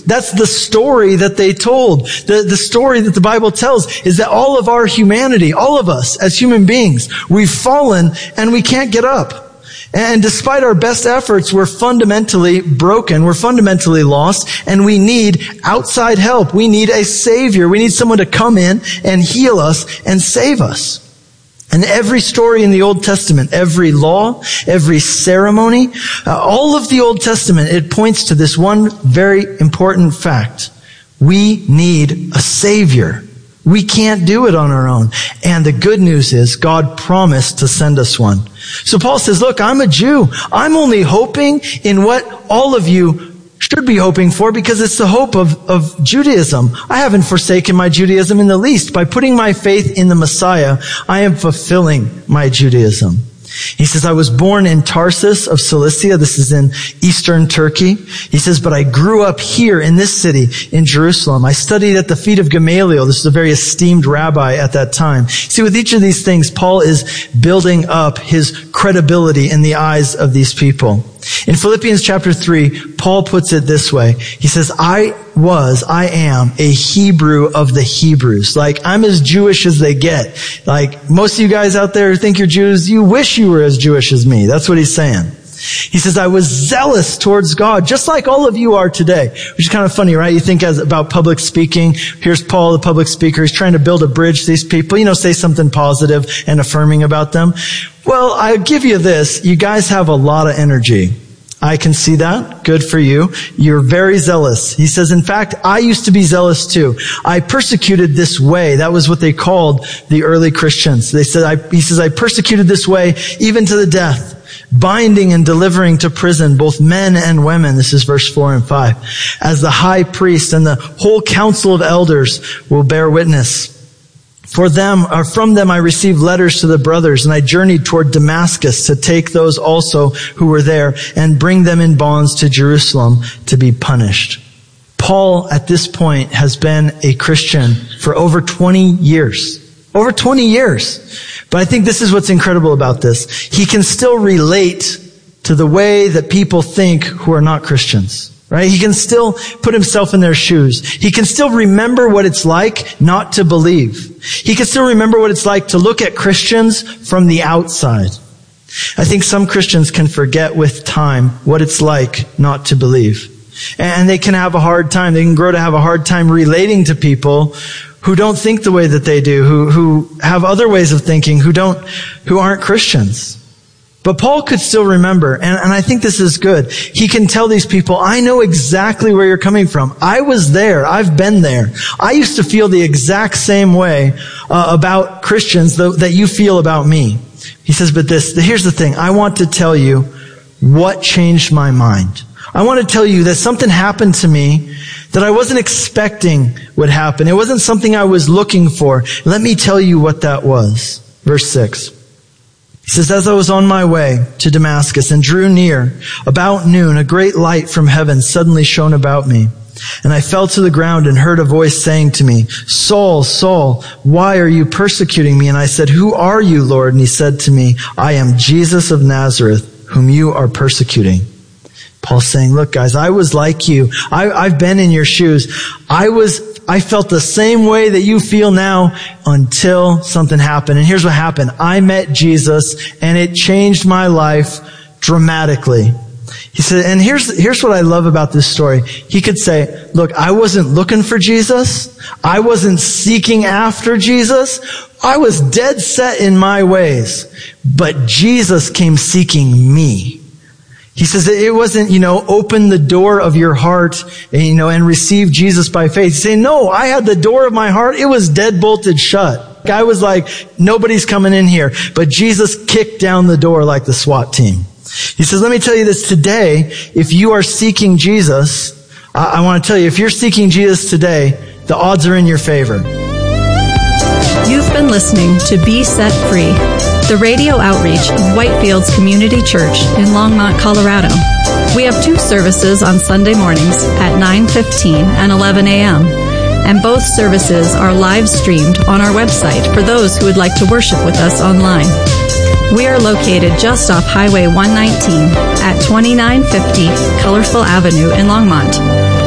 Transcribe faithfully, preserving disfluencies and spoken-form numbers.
That's the story that they told. The, the story that the Bible tells is that all of our humanity, all of us as human beings, we've fallen and we can't get up. And despite our best efforts, we're fundamentally broken. We're fundamentally lost, and we need outside help. We need a savior. We need someone to come in and heal us and save us. And every story in the Old Testament, every law, every ceremony, uh, all of the Old Testament, it points to this one very important fact. We need a savior. We can't do it on our own. And the good news is God promised to send us one. So Paul says, look, I'm a Jew. I'm only hoping in what all of you should be hoping for, because it's the hope of, of Judaism. I haven't forsaken my Judaism in the least. By putting my faith in the Messiah, I am fulfilling my Judaism. He says, I was born in Tarsus of Cilicia. This is in eastern Turkey. He says, but I grew up here in this city in Jerusalem. I studied at the feet of Gamaliel. This is a very esteemed rabbi at that time. See, with each of these things, Paul is building up his credibility in the eyes of these people. In Philippians chapter three, Paul puts it this way. He says, I was, I am a Hebrew of the Hebrews. Like, I'm as Jewish as they get. Like, most of you guys out there who think you're Jews, you wish you were as Jewish as me. That's what he's saying. He says, I was zealous towards God, just like all of you are today. Which is kind of funny, right? You think as about public speaking. Here's Paul, the public speaker. He's trying to build a bridge to these people, you know, say something positive and affirming about them. Well, I'll give you this. You guys have a lot of energy. I can see that. Good for you. You're very zealous. He says, in fact, I used to be zealous too. I persecuted this way. That was what they called the early Christians. They said, I, he says, I persecuted this way even to the death, binding and delivering to prison both men and women. This is verse four and five. As the high priest and the whole council of elders will bear witness. For them, or from them I received letters to the brothers, and I journeyed toward Damascus to take those also who were there and bring them in bonds to Jerusalem to be punished. Paul, at this point, has been a Christian for over twenty years. Over twenty years. But I think this is what's incredible about this. He can still relate to the way that people think who are not Christians. Right? He can still put himself in their shoes. He can still remember what it's like not to believe. He can still remember what it's like to look at Christians from the outside. I think some Christians can forget with time what it's like not to believe. And they can have a hard time. They can grow to have a hard time relating to people who don't think the way that they do, who, who have other ways of thinking, who don't, who aren't Christians. But Paul could still remember, and, and I think this is good. He can tell these people, I know exactly where you're coming from. I was there. I've been there. I used to feel the exact same way uh, about Christians that, that you feel about me. He says, but this, here's the thing. I want to tell you what changed my mind. I want to tell you that something happened to me that I wasn't expecting would happen. It wasn't something I was looking for. Let me tell you what that was. Verse six. He says, as I was on my way to Damascus and drew near, about noon, a great light from heaven suddenly shone about me. And I fell to the ground and heard a voice saying to me, Saul, Saul, why are you persecuting me? And I said, who are you, Lord? And he said to me, I am Jesus of Nazareth, whom you are persecuting. Paul's saying, look, guys, I was like you. I, I've been in your shoes. I was I felt the same way that you feel now until something happened. And here's what happened. I met Jesus and it changed my life dramatically. He said, and here's, here's what I love about this story. He could say, look, I wasn't looking for Jesus. I wasn't seeking after Jesus. I was dead set in my ways, but Jesus came seeking me. He says it wasn't, you know, open the door of your heart, and, you know, and receive Jesus by faith. He's saying, no, I had the door of my heart. It was dead bolted shut. I was like, nobody's coming in here. But Jesus kicked down the door like the SWAT team. He says, let me tell you this today. If you are seeking Jesus, I, I want to tell you, if you're seeking Jesus today, the odds are in your favor. You've been listening to Be Set Free, the radio outreach of Whitefields Community Church in Longmont, Colorado. We have two services on Sunday mornings at nine fifteen and eleven a.m., and both services are live streamed on our website for those who would like to worship with us online. We are located just off Highway one nineteen at twenty-nine fifty Colorful Avenue in Longmont.